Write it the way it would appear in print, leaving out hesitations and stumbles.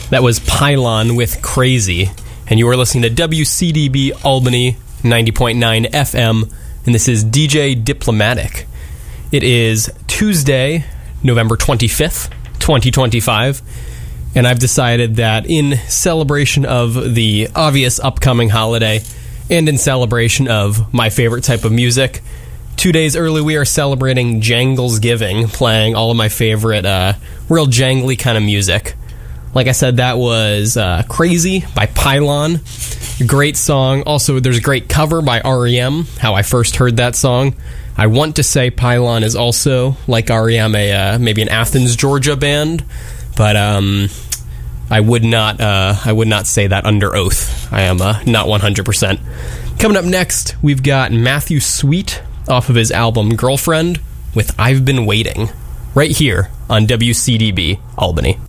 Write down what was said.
That was Pylon with Crazy, and you are listening to WCDB Albany 90.9 FM, and this is DJ Diplomatic. It is Tuesday, November 25th, 2025, and I've decided that in celebration of the obvious upcoming holiday and in celebration of my favorite type of music, 2 days early we are celebrating Jangles Giving, playing all of my favorite real jangly kind of music. Like I said, that was Crazy by Pylon. Great song. Also, there's a great cover by R.E.M., how I first heard that song. I want to say Pylon is also, like R.E.M., maybe an Athens, Georgia band, but I would not say that under oath. I am not 100%. Coming up next, we've got Matthew Sweet off of his album Girlfriend with I've Been Waiting, right here on WCDB Albany.